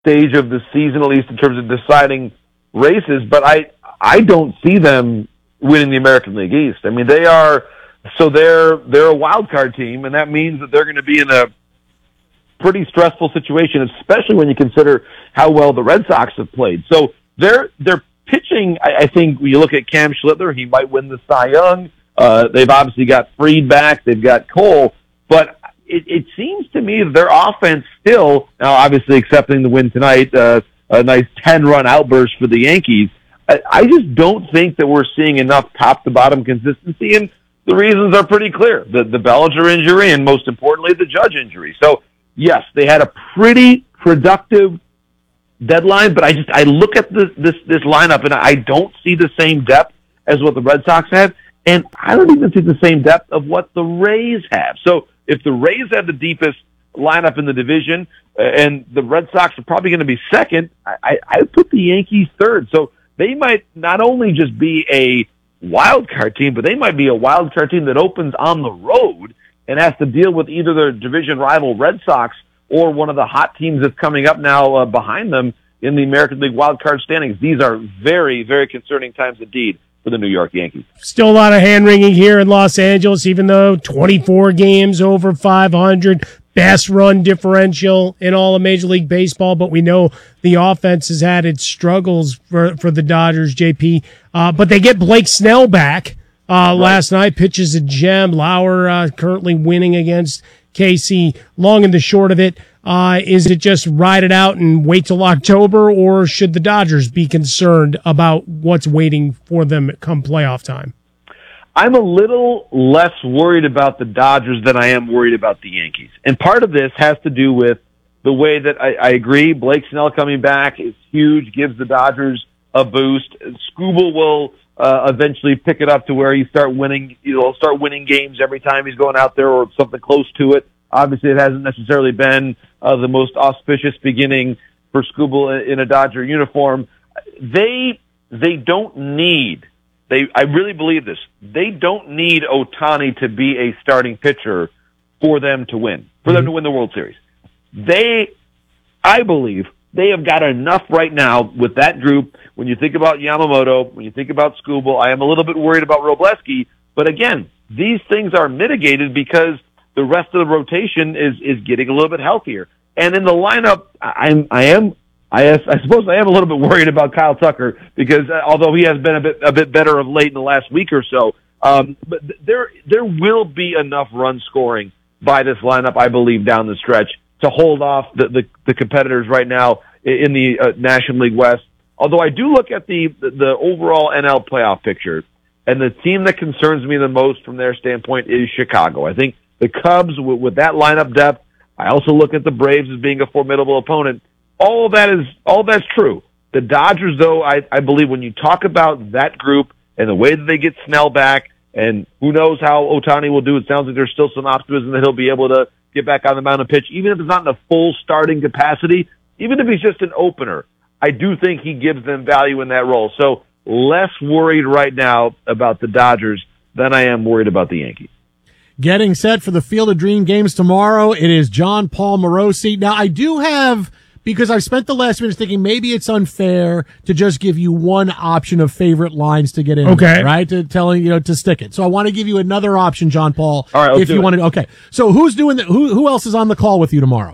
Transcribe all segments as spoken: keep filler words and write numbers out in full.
stage of the season, at least in terms of deciding races. But I I don't see them winning the American League East. I mean, they are so they're they're a wild card team, and that means that they're going to be in a pretty stressful situation, especially when you consider how well the Red Sox have played. So they're they're pitching. I, I think when you look at Cam Schlittler, he might win the Cy Young. Uh, they've obviously got Fried back. They've got Cole, but it, it seems to me that their offense still, now obviously accepting the win tonight, uh, a nice ten-run outburst for the Yankees. I, I just don't think that we're seeing enough top-to-bottom consistency, and the reasons are pretty clear. The, the Bellinger injury, and most importantly, the Judge injury. So, yes, they had a pretty productive deadline, but I just I look at this this, this lineup, and I don't see the same depth as what the Red Sox have, and I don't even see the same depth of what the Rays have. So if the Rays have the deepest lineup in the division, uh, and the Red Sox are probably going to be second, I, I, I put the Yankees third. So they might not only just be a wild card team, but they might be a wild card team that opens on the road and has to deal with either their division rival Red Sox or one of the hot teams that's coming up now uh, behind them in the American League wild card standings. These are very, very concerning times indeed for the New York Yankees. Still a lot of hand-wringing here in Los Angeles, even though twenty-four games over five hundred, best run differential in all of Major League Baseball, but we know the offense has had its struggles for, for the Dodgers, J P. Uh, but they get Blake Snell back uh, right. last night, pitches a gem. Lauer uh, currently winning against K C. Long and the short of it, uh, is it just ride it out and wait till October, or should the Dodgers be concerned about what's waiting for them come playoff time? I'm a little less worried about the Dodgers than I am worried about the Yankees. And part of this has to do with the way that I, I agree Blake Snell coming back is huge, gives the Dodgers a boost. Skubal will uh, eventually pick it up to where he start winning, you know, start winning games every time he's going out there or something close to it. Obviously, it hasn't necessarily been uh, the most auspicious beginning for Skubal in a Dodger uniform. They they don't need. They, I really believe this. They don't need Ohtani to be a starting pitcher for them to win, for mm-hmm. them to win the World Series. They, I believe, they have got enough right now with that group. When you think about Yamamoto, when you think about Skubal, I am a little bit worried about Robleski. But again, these things are mitigated because the rest of the rotation is, is getting a little bit healthier. And in the lineup, I'm, I am, I, I suppose I am a little bit worried about Kyle Tucker because uh, although he has been a bit a bit better of late in the last week or so, um, but th- there there will be enough run scoring by this lineup, I believe, down the stretch to hold off the the, the competitors right now in the uh, National League West. Although I do look at the, the the overall N L playoff picture, and the team that concerns me the most from their standpoint is Chicago. I think the Cubs with, with that lineup depth. I also look at the Braves as being a formidable opponent. All of that is, all of that's true. The Dodgers, though, I, I believe when you talk about that group and the way that they get Snell back, and who knows how Ohtani will do, it sounds like there's still some optimism that he'll be able to get back on the mound and pitch, even if it's not in a full starting capacity, even if he's just an opener. I do think he gives them value in that role. So less worried right now about the Dodgers than I am worried about the Yankees. Getting set for the Field of Dream games tomorrow, it is John Paul Morosi. Now, I do have... Because I've spent the last minute thinking maybe it's unfair to just give you one option of favorite lines to get in. Okay. There, right? To tell you know, to stick it. So I want to give you another option, John Paul. All right, if you want to. Okay. So who's doing the, who, who else is on the call with you tomorrow?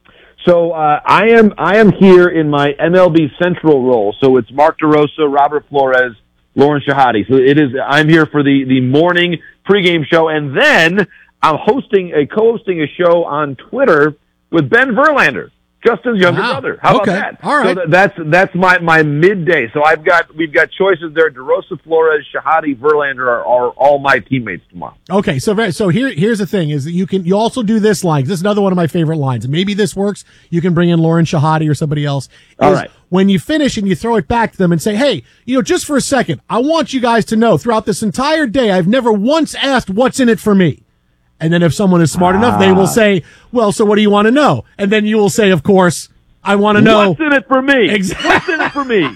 So, uh, I am, I am here in my M L B Central role. So it's Mark DeRosa, Robert Flores, Lauren Shahadi. So it is, I'm here for the, the morning pregame show. And then I'm hosting a, co-hosting a show on Twitter with Ben Verlander, Justin's younger wow. brother. How okay. about that? All right. So th- that's that's my, my midday. So I've got we've got choices there. DeRosa, Flores, Shahadi, Verlander are, are all my teammates tomorrow. Okay, so so here here's the thing: is that you can you also do this line. This is another one of my favorite lines. Maybe this works. You can bring in Lauren Shahadi or somebody else. All right. When you finish and you throw it back to them and say, "Hey, you know, just for a second, I want you guys to know throughout this entire day, I've never once asked what's in it for me." And then if someone is smart ah. enough, they will say, "Well, so what do you want to know?" And then you will say, of course, I want to know. What's in it for me? Exactly. What's in it for me?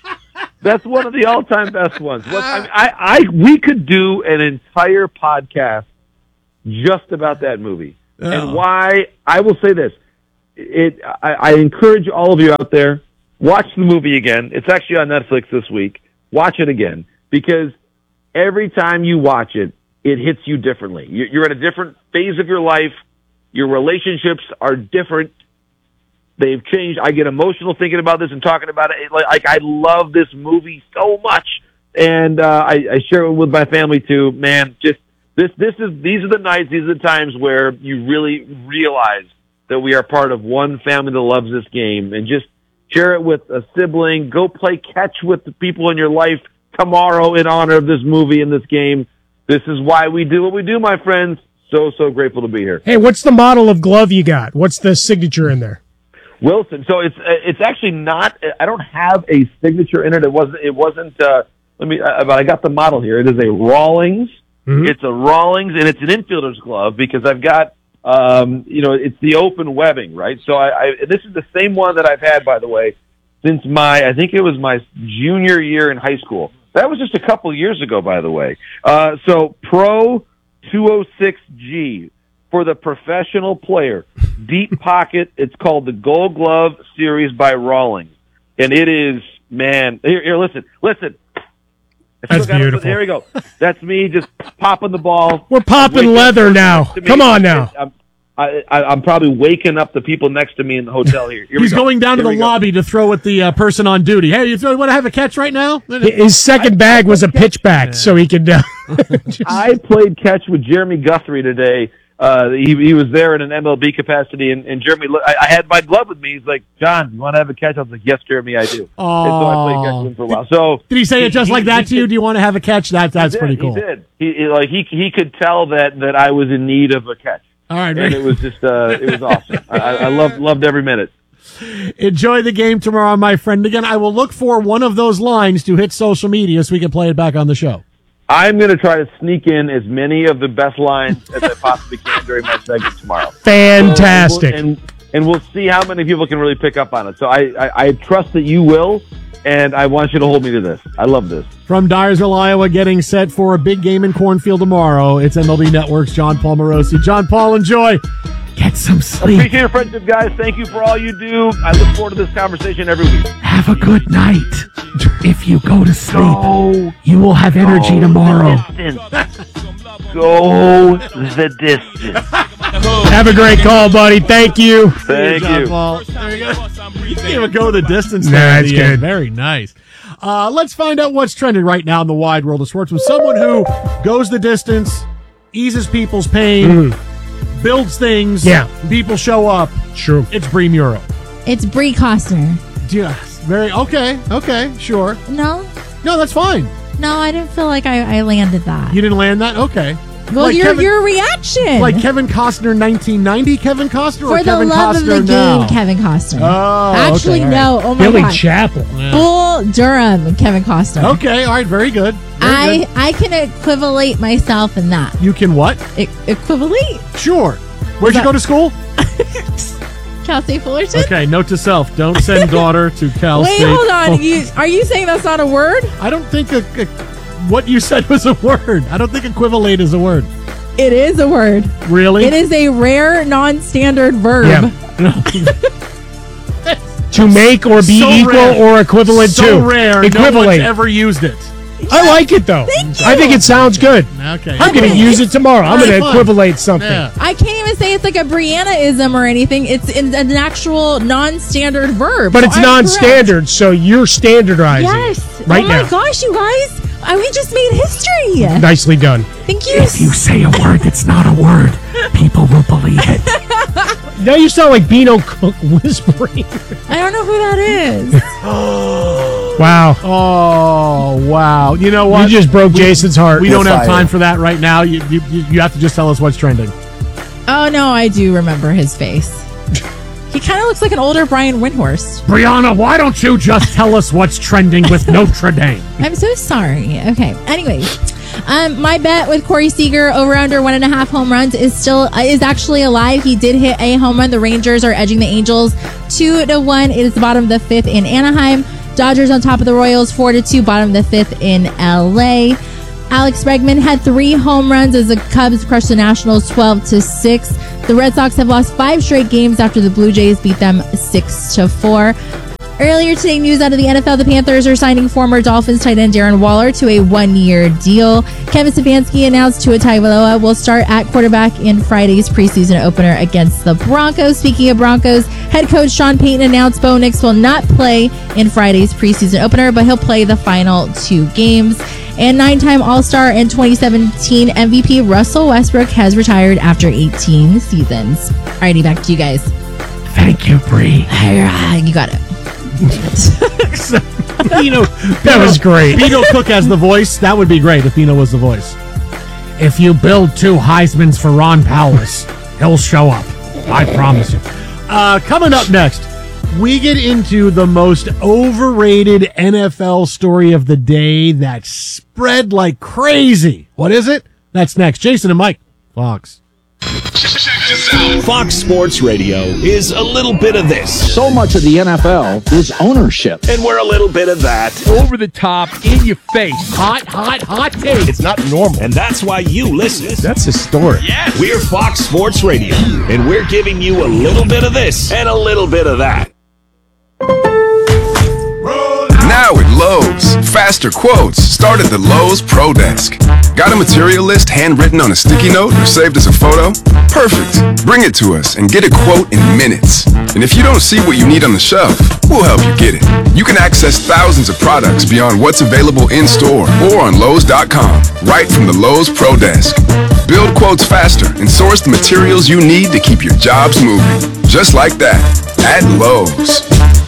That's one of the all-time best ones. What, I, mean, I, I, we could do an entire podcast just about that movie. Oh. And why, I will say this. it. I, I encourage all of you out there, watch the movie again. It's actually on Netflix this week. Watch it again, because every time you watch it, it hits you differently. You're in a different phase of your life. Your relationships are different. They've changed. I get emotional thinking about this and talking about it. Like, like I love this movie so much, and uh, I, I share it with my family too. Man, just this. This is these are the nights. These are the times where you really realize that we are part of one family that loves this game, and just share it with a sibling. Go play catch with the people in your life tomorrow in honor of this movie and this game. This is why we do what we do, my friends. So, so grateful to be here. Hey, what's the model of glove you got? What's the signature in there? Wilson. So it's it's actually not. I don't have a signature in it. It wasn't. It wasn't. Uh, let me. Uh, but I got the model here. It is a Rawlings. Mm-hmm. It's a Rawlings, and it's an infielder's glove because I've got. Um, you know, it's the open webbing, right? So I, I. This is the same one that I've had, by the way, since my. I think it was my junior year in high school. That was just a couple years ago, by the way. Uh, so Pro two oh six G. For the professional player, deep pocket. It's called the Gold Glove Series by Rawlings, and it is, man. Here, here listen, listen. That's beautiful. Here we go. That's me just popping the ball. We're popping leather now. Come on now. I'm, I, I, I'm probably waking up the people next to me in the hotel here. Here He's go. going down here to the lobby to throw at the uh, person on duty. Hey, you, throw, you want to have a catch right now? His second I, bag was a pitchback, so he could. Uh, I played catch with Jeremy Guthrie today. Uh, he, he was there in an M L B capacity, and, and Jeremy, I, I had my glove with me. He's like, John, you want to have a catch? I was like, yes, Jeremy, I do. Oh. And so I played catch with him for a while. So did he say he, it just he, like that he, to you? Do you want to have a catch? That, that's did, pretty cool. He did. He, he, like, he, he could tell that, that I was in need of a catch. All right, and it was just, uh, it was awesome. I, I loved, loved every minute. Enjoy the game tomorrow, my friend. Again, I will look for one of those lines to hit social media so we can play it back on the show. I'm going to try to sneak in as many of the best lines as I possibly can during my segment tomorrow. Fantastic. So, and, we'll, and, and we'll see how many people can really pick up on it. So I, I, I trust that you will, and I want you to hold me to this. I love this. From Dyersville, Iowa, getting set for a big game in Cornfield tomorrow, it's M L B Network's John Paul Morosi. John Paul, enjoy. Get some sleep. Appreciate your friendship, guys. Thank you for all you do. I look forward to this conversation every week. Have a good night. If you go to sleep, go, you will have energy go tomorrow. The go the distance. Have a great call, buddy. Thank you. Thank John you. Paul. There you go. You can't even go the distance. Nah, that's good. End. Very nice. Uh, let's find out what's trending right now in the wide world of sports with someone who goes the distance, eases people's pain, mm. builds things. Yeah. People show up. True. It's Bree Muro. It's Bree Costner. Yes. Very okay. Okay. Sure. No. No, that's fine. No, I didn't feel like I, I landed that. You didn't land that? Okay. Well, like your Kevin, your reaction. Like Kevin Costner, nineteen ninety Kevin Costner, For or Kevin the love Costner of the now? game, Kevin Costner. Oh, Actually, okay, no. right. Oh my Billy God. Chapel. Yeah. Bull Durham, Kevin Costner. Okay, all right, very good. Very I good. I can equivalate myself in that. You can what? E- equivalate? Sure. Where'd you that- go to school? Cal State Fullerton? Okay, note to self: don't send daughter to Cal Wait, State. hold on. Fullerton. You, are you saying that's not a word? I don't think a, a, what you said was a word. I don't think equivalate is a word. It is a word. Really? It is a rare, non-standard verb. Yeah. To make or be So equal rare. or equivalent so to. rare. No Equivalent. one's ever used it. I like it, though. Thank you. I think it sounds good. Okay. I'm going to Okay. use it tomorrow. I'm going Very to fun. equivalate something. Yeah. I can't even say it's like a Brianna-ism or anything. It's in, an actual non-standard verb. But So it's I'm non-standard, so you're standardizing correct. it Yes. right oh now. my gosh, you guys. I, we just made history. Nicely done. Thank you. If you say a word that's not a word, people will believe it. Now you sound like Beano Cook whispering. I don't know who that is. Wow. Oh, wow. You know what? You just broke Jason's heart. we don't have Fire. time for that right now. You, you, you have to just tell us what's trending. Oh, no, I do remember his face. He kind of looks like an older Brian Windhorst. Brianna, why don't you just tell us what's trending with Notre Dame? I'm so sorry. Okay. Anyways, um, my bet with Corey Seager over under one and a half home runs is still uh, is actually alive. He did hit a home run. The Rangers are edging the Angels two to one. It is the bottom of the fifth in Anaheim. Dodgers on top of the Royals four to two. Bottom of the fifth in L A. Alex Bregman had three home runs as the Cubs crushed the Nationals twelve to six. The Red Sox have lost five straight games after the Blue Jays beat them six to four. Earlier today, news out of the N F L, the Panthers are signing former Dolphins tight end Darren Waller to a one-year deal. Kevin Stefanski announced Tua Tagovailoa will start at quarterback in Friday's preseason opener against the Broncos. Speaking of Broncos, head coach Sean Payton announced Bo Nix will not play in Friday's preseason opener, but he'll play the final two games. And nine-time All-Star and twenty seventeen M V P Russell Westbrook has retired after eighteen seasons. Alrighty, back to you guys. Thank you, Bree. You got it. Bino, That was great. Bino Cook has the voice. That would be great if Bino was the voice. If you build two Heismans for Ron Powers, he'll show up. I promise you. Uh, coming up next, we get into the most overrated N F L story of the day that spread like crazy. What is it? That's next. Jason and Mike, Fox. Fox Sports Radio is a little bit of this. So much of the N F L is ownership. And we're a little bit of that. Over the top, in your face. Hot, hot, hot take. It's not normal. And that's why you listen. That's historic. Yes. We're Fox Sports Radio. And we're giving you a little bit of this and a little bit of that. Now at Lowe's, faster quotes start at the Lowe's Pro Desk. Got a material list handwritten on a sticky note or saved as a photo? Perfect. Bring it to us and get a quote in minutes. And if you don't see what you need on the shelf, we'll help you get it. You can access thousands of products beyond what's available in store or on Lowe's dot com, right from the Lowe's Pro Desk. Build quotes faster and source the materials you need to keep your jobs moving. Just like that, at Lowe's.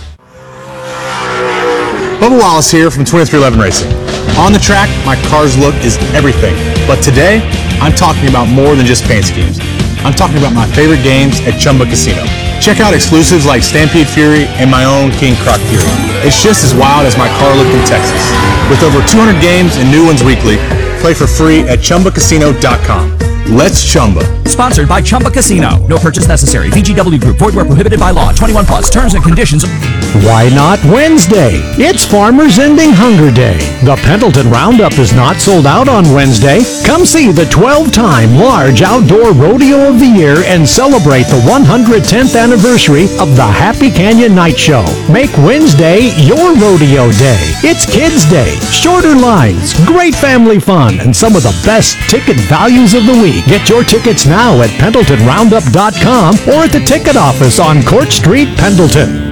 Bubba Wallace here from twenty-three eleven Racing. On the track, my car's look is everything. But today, I'm talking about more than just paint schemes. I'm talking about my favorite games at Chumba Casino. Check out exclusives like Stampede Fury and my own King Croc Fury. It's just as wild as my car look in Texas. With over two hundred games and new ones weekly, play for free at Chumba Casino dot com. Let's Chumba. Sponsored by Chumba Casino. No purchase necessary. V G W Group. Void where prohibited by law. twenty-one plus. Terms and conditions. Why not Wednesday? It's Farmers Ending Hunger Day. The Pendleton Roundup is not sold out on Wednesday. Come see the twelve-time large outdoor rodeo of the year and celebrate the one hundred tenth anniversary of the Happy Canyon Night Show. Make Wednesday your rodeo day. It's Kids Day, shorter lines, great family fun, and some of the best ticket values of the week. Get your tickets now at Pendleton Roundup dot com or at the ticket office on Court Street, Pendleton.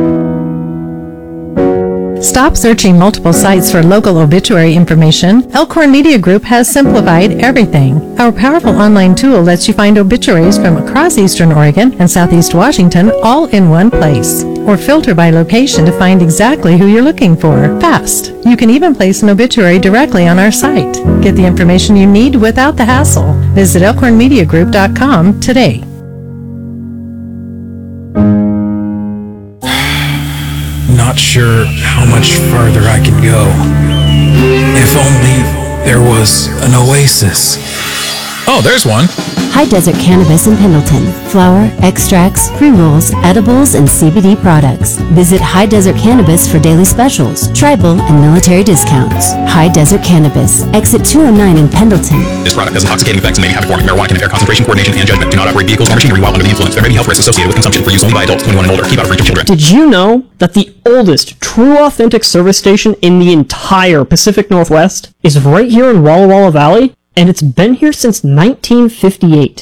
Stop searching multiple sites for local obituary information. Elkhorn Media Group has simplified everything. Our powerful online tool lets you find obituaries from across Eastern Oregon and Southeast Washington all in one place. Or filter by location to find exactly who you're looking for. Fast. You can even place an obituary directly on our site. Get the information you need without the hassle. Visit elkhorn media group dot com today. Not sure how much farther I can go. If only there was an oasis. Oh, there's one. High Desert Cannabis in Pendleton. Flower, extracts, pre-rolls, edibles, and C B D products. Visit High Desert Cannabis for daily specials, tribal, and military discounts. High Desert Cannabis. Exit two oh nine in Pendleton. This product has intoxicating effects and may be habit-forming. Marijuana can impair concentration, coordination, and judgment. Do not operate vehicles or machinery while under the influence. There may be health risks associated with consumption for use only by adults twenty-one and older. Keep out of reach of children. Did you know that the oldest true authentic service station in the entire Pacific Northwest is right here in Walla Walla Valley? And it's been here since nineteen fifty-eight.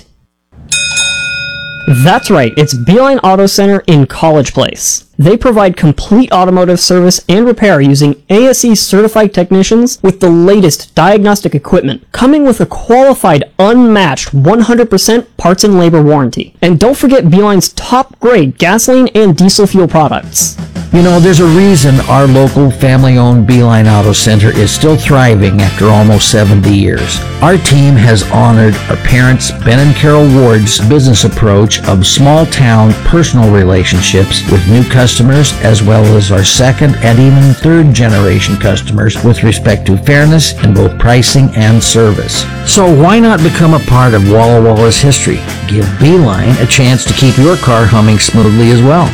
That's right, it's Beeline Auto Center in College Place. They provide complete automotive service and repair using A S E certified technicians with the latest diagnostic equipment, coming with a qualified, unmatched one hundred percent parts and labor warranty. And don't forget Beeline's top-grade gasoline and diesel fuel products. You know, there's a reason our local family-owned Beeline Auto Center is still thriving after almost seventy years. Our team has honored our parents, Ben and Carol Ward's business approach of small-town personal relationships with new customers, as well as our second and even third-generation customers with respect to fairness in both pricing and service. So why not become a part of Walla Walla's history? Give Beeline a chance to keep your car humming smoothly as well.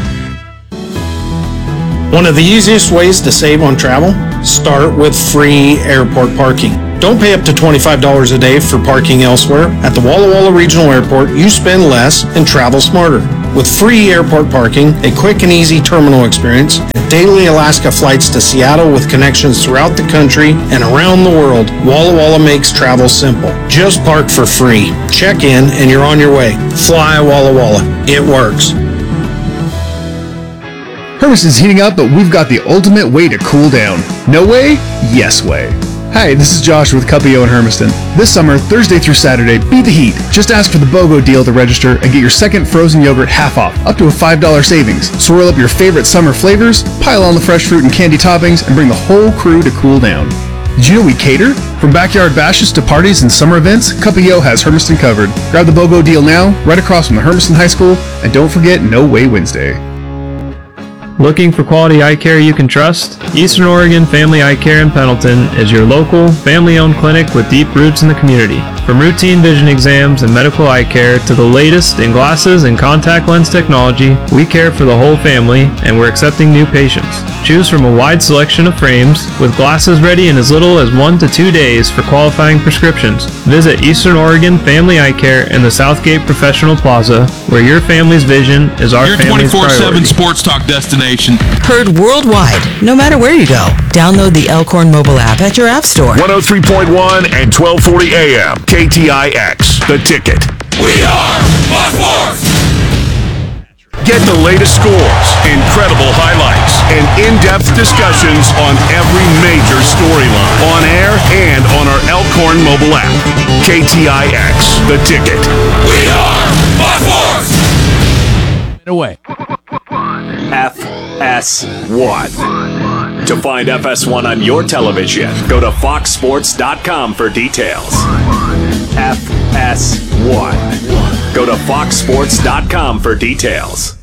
One of the easiest ways to save on travel? Start with free airport parking. Don't pay up to twenty-five dollars a day for parking elsewhere. At the Walla Walla Regional Airport, you spend less and travel smarter. With free airport parking, a quick and easy terminal experience, and daily Alaska flights to Seattle with connections throughout the country and around the world, Walla Walla makes travel simple. Just park for free. Check in and you're on your way. Fly Walla Walla. It works. Hermiston's heating up, but we've got the ultimate way to cool down. No way? Yes way. Hi, this is Josh with Cup E O in Hermiston. This summer, Thursday through Saturday, beat the heat. Just ask for the BOGO deal to register and get your second frozen yogurt half off, up to a five dollars savings. Swirl up your favorite summer flavors, pile on the fresh fruit and candy toppings, and bring the whole crew to cool down. Did you know we cater? From backyard bashes to parties and summer events, Cup E O has Hermiston covered. Grab the BOGO deal now, right across from the Hermiston High School, and don't forget No Way Wednesday. Looking for quality eye care you can trust? Eastern Oregon Family Eye Care in Pendleton is your local, family-owned clinic with deep roots in the community. From routine vision exams and medical eye care to the latest in glasses and contact lens technology, we care for the whole family and we're accepting new patients. Choose from a wide selection of frames with glasses ready in as little as one to two days for qualifying prescriptions. Visit Eastern Oregon Family Eye Care in the Southgate Professional Plaza, where your family's vision is our your family's twenty-four seven priority. sports talk destination. Heard worldwide, no matter where you go. Download the Elkhorn mobile app at your app store. one oh three point one and twelve forty A M. K T I X, The Ticket. We are Fox Sports! Get the latest scores, incredible highlights, and in-depth discussions on every major storyline. On air and on our Elkhorn mobile app. K T I X, The Ticket. We are Fox Sports! Away. F S one. To find F S one on your television, go to fox sports dot com for details. F S one. Go to fox sports dot com for details.